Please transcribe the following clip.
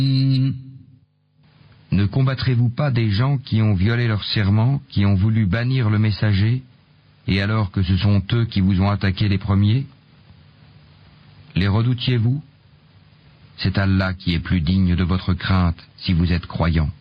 Ne combattrez-vous pas des gens qui ont violé leur serment, qui ont voulu bannir le messager, et alors que ce sont eux qui vous ont attaqué les premiers? Les redoutiez-vous? C'est Allah qui est plus digne de votre crainte si vous êtes croyants.